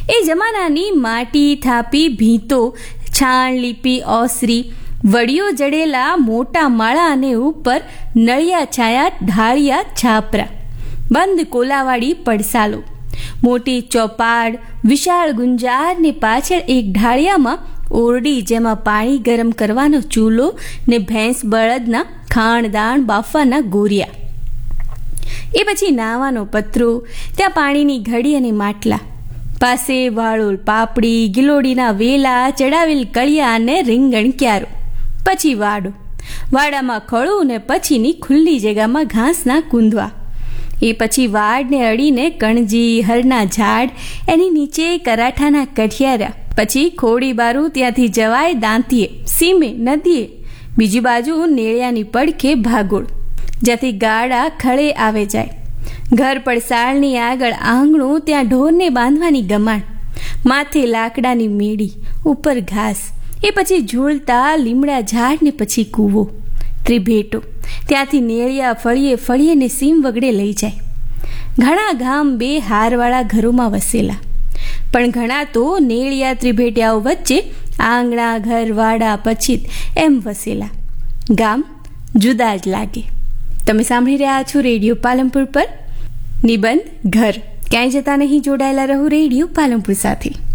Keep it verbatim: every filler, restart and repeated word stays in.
એ જમાનાની માટી થાપી ભીંતો, છાણ લીપી ઓસરી, વડીઓ જડેલા મોટા માળા અને ઉપર નળિયા છાયા ઢાળિયા છાપરા, બંધ કોલાવાળી પડસાલો, મોટી ચોપાડ, વિશાળ ગુંજાર ને પાછળ એક ઢાળિયામાં ઓરડી જેમાં પાણી ગરમ કરવાનો ચૂલો ને ભેંસ બળદના ખાણદાણ બાફવાના ગોરિયા. એ પછી નાવાનો પતરો, ત્યાં પાણીની ઘડી અને માટલા, પાસે વાળોલ પાપડી, ગિલોડીના વેલા, ચડાવેલ કળિયા અને રીંગણ ક્યારો. પછી વાડો, વાડામાં ખળું ને પછીની ખુલ્લી જગ્યામાં ઘાસના કૂંદવા. એ પછી વાડને અડીને કણજી, હરના ઝાડ, એની નીચે કરાઠાના કઠિયારા. પછી ખોડી બારું, ત્યાંથી જવાય દાંતીએ, સીમે, નદીએ. બીજી બાજુ નેળિયાની પડખે ભાગોળ, જ્યાંથી ગાડા ખળે આવે જાય. ઘર પડસાળની આગળ આંગણું, ત્યાં ઢોરને બાંધવાની ગમાણ, માથે લાકડાની મેળી, ઉપર ઘાસ. એ પછી ઝૂલતા લીમડા ઝાડ ને પછી કૂવો. ત્રિભેટો, ત્યાંથી નેળિયા ફળીએ ફળીએ ને સીમ વગડે લઈ જાય. ઘણા ગામ બે હારવાળા ઘરોમાં વસેલા, પણ ઘણા તો નેળિયા ત્રિભેટિયાઓ વચ્ચે આંગણા, ઘર, વાડા, પછીત એમ વસેલા. ગામ જુદા જ લાગે. તમે સાંભળી રહ્યા છો રેડિયો પાલનપુર પર નિબંધ ઘર. ક્યાંય જતા નહીં, જોડાયેલા રહો રેડિયો પાલનપુર સાથે.